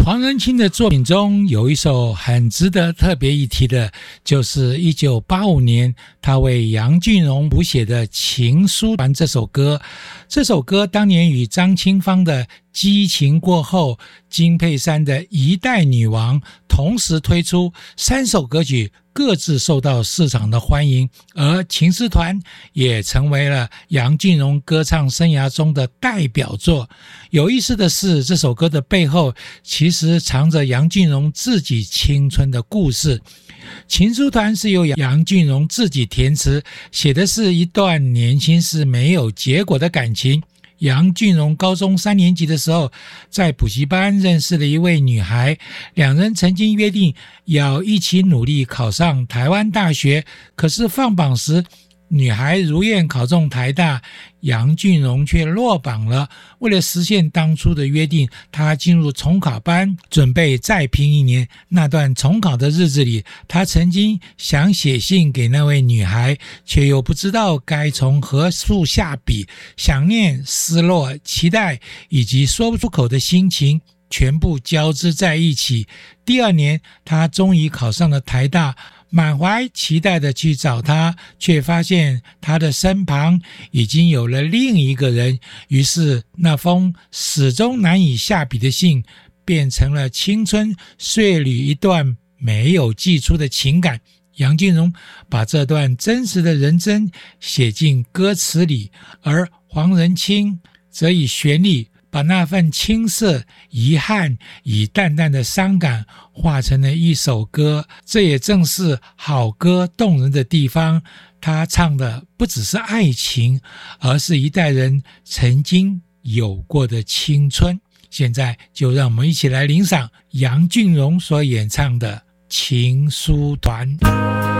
黄仁清的作品中有一首很值得特别一提的，就是1985年他为杨俊荣谱写的《情书团》这首歌。这首歌当年与张清芳的《激情过后》、金佩珊的《一代女王》同时推出，3首歌曲各自受到市场的欢迎，而《情诗团》也成为了杨俊荣歌唱生涯中的代表作。有意思的是，这首歌的背后其实藏着杨俊荣自己青春的故事。《情书团》是由杨俊荣自己填词，写的是一段年轻时没有结果的感情。杨俊荣高中3年级的时候，在补习班认识了一位女孩，两人曾经约定要一起努力考上台湾大学，可是放榜时女孩如愿考中台大，杨俊荣却落榜了。为了实现当初的约定，他进入重考班，准备再拼1年。那段重考的日子里，他曾经想写信给那位女孩，却又不知道该从何处下笔。想念、失落、期待以及说不出口的心情全部交织在一起。第2年，他终于考上了台大，满怀期待的去找他，却发现他的身旁已经有了另一个人。于是那封始终难以下笔的信变成了青春岁旅一段没有寄出的情感。杨俊荣把这段真实的人生写进歌词里，而黄仁清则以旋律把那份青涩、遗憾以淡淡的伤感化成了一首歌。这也正是好歌动人的地方，他唱的不只是爱情，而是一代人曾经有过的青春。现在就让我们一起来聆赏杨俊荣所演唱的《情书团》。